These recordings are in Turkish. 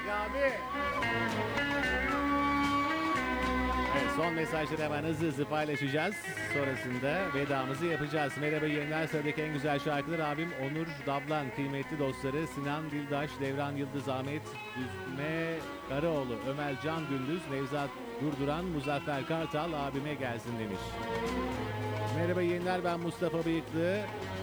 abi. Evet, son mesajları hemen hızlı paylaşacağız. Sonrasında vedamızı yapacağız. Merhaba yeğenler, sıradaki en güzel şarkılar abim Onur Davlan, kıymetli dostları Sinan Dildaş, Devran Yıldız, Ahmet Düzme Karaoğlu, Ömer Can Gündüz, Nevzat Durduran, Muzaffer Kartal abime gelsin demiş. Merhaba yeğenler, ben Mustafa Bıyıklı.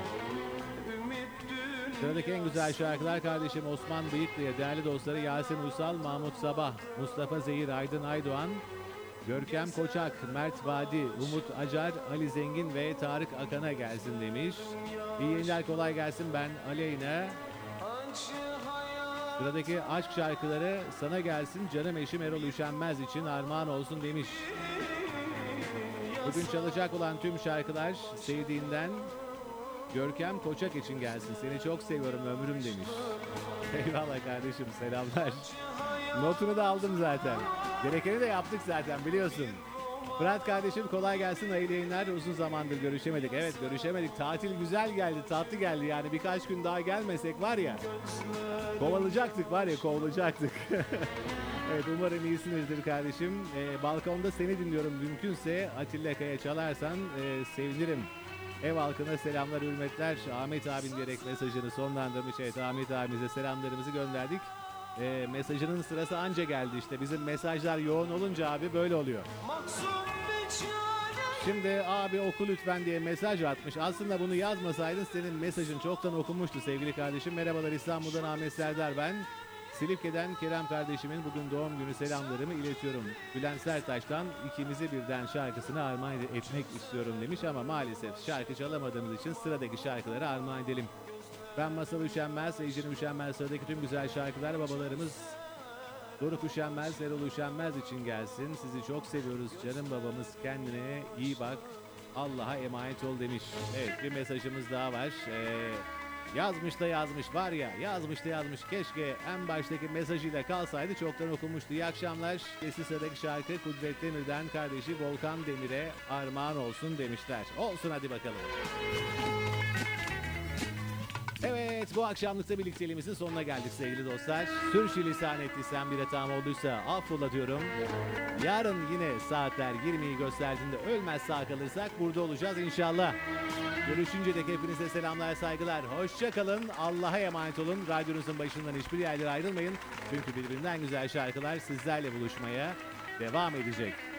Sıradaki en güzel şarkılar kardeşim Osman Bıyıklı'ya, değerli dostları Yasin Uysal, Mahmut Sabah, Mustafa Zehir, Aydın Aydoğan, Görkem Koçak, Mert Vadi, Umut Acar, Ali Zengin ve Tarık Akan'a gelsin demiş. İyi yayınlar, kolay gelsin, ben Aleyna. Sıradaki aşk şarkıları sana gelsin, canım eşim Erol Üşenmez için armağan olsun demiş. Bugün çalacak olan tüm şarkılar sevdiğinden Görkem Koçak için gelsin. Seni çok seviyorum ömrüm demiş. Eyvallah kardeşim, selamlar. Notunu da aldım zaten. Gerekeni de yaptık zaten, biliyorsun. Fırat kardeşim kolay gelsin, hayırlı yayınlar. Uzun zamandır görüşemedik. Evet, görüşemedik. Tatil güzel geldi, tatlı geldi. Yani birkaç gün daha gelmesek var ya, kovalayacaktık var ya, kovulacaktık. Evet, umarım iyisinizdir kardeşim. Balkonda seni dinliyorum. Mümkünse Atilla Kaya çalarsan sevinirim. Ev halkına selamlar, hürmetler. Ahmet abin diyerek mesajını sonlandırmış. Evet, Ahmet abimize selamlarımızı gönderdik. Mesajının sırası anca geldi işte. Bizim mesajlar yoğun olunca abi böyle oluyor. Şimdi abi oku lütfen diye mesaj atmış. Aslında bunu yazmasaydın senin mesajın çoktan okunmuştu sevgili kardeşim. Merhabalar, İstanbul'dan Ahmet Serdar ben. Silifke'den Kerem kardeşimin bugün doğum günü selamlarımı iletiyorum. Bülent Sertaç'tan ikimizi birden şarkısını armağan etmek istiyorum demiş ama maalesef şarkı çalamadığımız için sıradaki şarkıları armağan edelim. Ben Masal Üşenmez, Ecrin Üşenmez, sıradaki tüm güzel şarkılar babalarımız Doruk Üşenmez, Erol Üşenmez için gelsin. Sizi çok seviyoruz canım babamız, kendine iyi bak, Allah'a emanet ol demiş. Evet, bir mesajımız daha var. Yazmış da yazmış var ya, yazmış da yazmış. Keşke en baştaki mesajıyla kalsaydı, çoktan okunmuştu. İyi akşamlar. Sesi sıradaki şarkı Kudret Demir'den kardeşi Volkan Demir'e armağan olsun demişler. Olsun, hadi bakalım. Evet, bu akşamlıkta birlikteliğimizin sonuna geldik sevgili dostlar. Sürçülisan ettiysem bir hatam olduysa affola diyorum. Yarın yine saatler 20'yi gösterdiğinde ölmez sağ kalırsak burada olacağız inşallah. Görüşünce dek hepinize selamlar, saygılar. Hoşça kalın, Allah'a emanet olun. Radyonuzun başından hiçbir yerlere ayrılmayın. Çünkü birbirinden güzel şarkılar sizlerle buluşmaya devam edecek.